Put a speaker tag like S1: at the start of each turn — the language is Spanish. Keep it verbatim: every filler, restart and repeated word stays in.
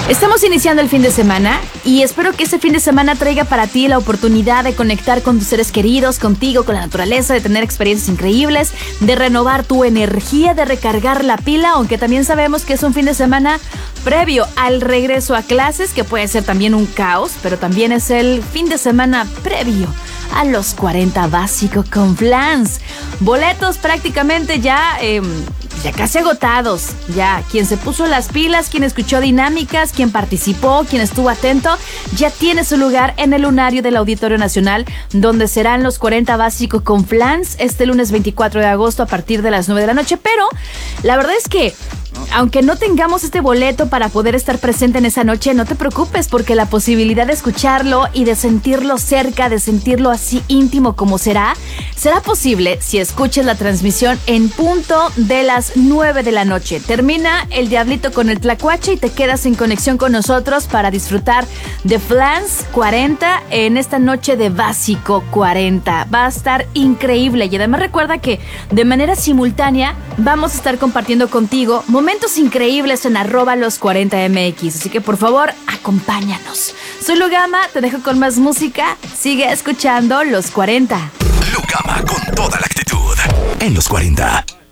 S1: Estamos iniciando el fin de semana y espero que este fin de semana traiga para ti la oportunidad de conectar con tus seres queridos, contigo, con la naturaleza, de tener experiencias increíbles, de renovar tu energía, de recargar la pila, aunque también sabemos que es un fin de semana previo al regreso a clases, que puede ser también un caos, pero también es el fin de semana previo a los cuarenta Básico con Flans. Boletos prácticamente ya... Eh, Ya casi agotados, ya quien se puso las pilas, quien escuchó dinámicas, quien participó, quien estuvo atento, ya tiene su lugar en el lunario del Auditorio Nacional, donde serán los cuarenta Básico con Flans este lunes veinticuatro de agosto a partir de las nueve de la noche. Pero la verdad es que aunque no tengamos este boleto para poder estar presente en esa noche, no te preocupes, porque la posibilidad de escucarlo y de sentirlo cerca, de sentirlo así íntimo como será, será posible si escuchas la transmisión en punto de las nueve de la noche. Termina el Diablito con el Tlacuache y te quedas en conexión con nosotros para disfrutar de Flans cuarenta en esta noche de Básico cuarenta. Va a estar increíble y además recuerda que de manera simultánea vamos a estar compartiendo contigo momentos increíbles en arroba los cuarenta M X, así que por favor acompáñanos. Soy Lugama, te dejo con más música, sigue escuchando Los cuarenta.
S2: Lugama con toda la actitud en Los cuarenta.